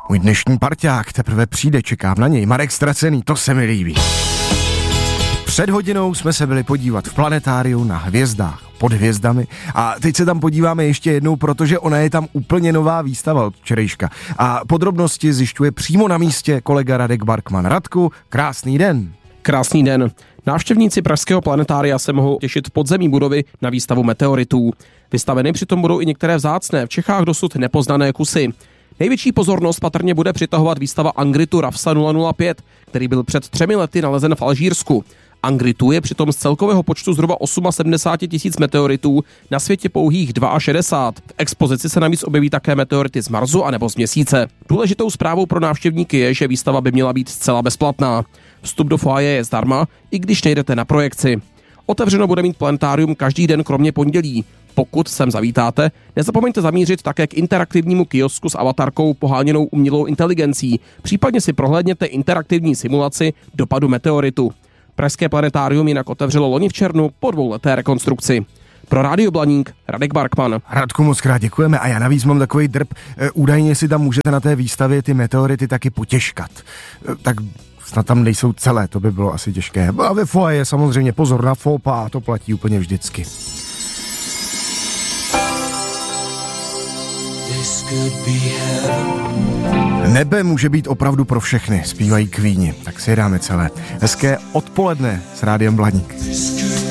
Můj dnešní parťák teprve přijde, čekám na něj. Marek Ztracený, to se mi líbí. Před hodinou jsme se byli podívat v planetáriu na hvězdách pod hvězdami a teď se tam podíváme ještě jednou, protože ona je tam úplně nová výstava od včerejška. A podrobnosti zjišťuje přímo na místě kolega Radek Barkman. Radku, krásný den. Krásný den. Návštěvníci pražského planetária se mohou těšit v podzemí budovy na výstavu meteoritů. Vystaveny přitom budou i některé vzácné, v Čechách dosud nepoznané kusy. Největší pozornost patrně bude přitahovat výstava Angritu Rafsa 005, který byl před 3 lety nalezen v Alžírsku. Angritu je přitom z celkového počtu zhruba 78 000 meteoritů na světě pouhých 62. V expozici se navíc objeví také meteority z Marsu anebo z Měsíce. Důležitou zprávou pro návštěvníky je, že výstava by měla být zcela bezplatná. Vstup do foaje je zdarma, i když nejdete na projekci. Otevřeno bude mít planetárium každý den kromě pondělí. Pokud sem zavítáte, nezapomeňte zamířit také k interaktivnímu kiosku s avatarkou poháněnou umělou inteligencí. Případně si prohlédněte interaktivní simulaci dopadu meteoritu. Pražské planetárium jinak otevřelo loni v červnu po 2leté rekonstrukci. Pro Rádio Blaník Radek Barkman. Radku, moc krát děkujeme a já navíc mám takový drb. Údajně si tam můžete na té výstavě ty meteority taky potěžkat. Tak snad tam nejsou celé, to by bylo asi těžké. A ve foaje samozřejmě pozor na faux pas, to platí úplně vždycky. Nebe může být opravdu pro všechny, zpívají Queeni, tak si je dáme celé. Hezké odpoledne s Rádiem Blaník.